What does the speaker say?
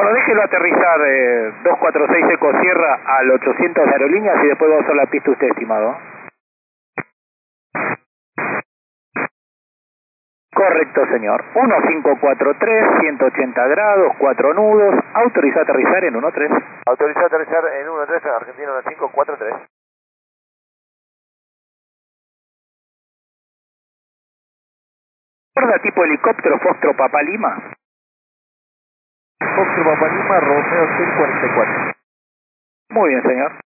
Bueno, déjelo aterrizar 246 Eco Sierra al 800 de Aerolíneas y después va a usar la pista usted, estimado. Correcto, señor. 1543, 180 grados, 4 nudos. Autorizó a aterrizar en 13. Autorizó a aterrizar en 13, Argentina 1543. ¿Recuerda tipo helicóptero Foxtrot Papa Lima? Foxtrot Papa Lima, Romeo 644. Muy bien, señor.